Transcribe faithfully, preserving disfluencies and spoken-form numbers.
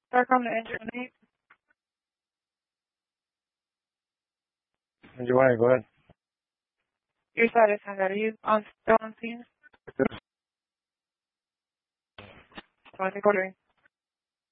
Start from the engine eight. Giovanni, go ahead. Your side is Sandra. Are you on still on scene? Yes. One recording.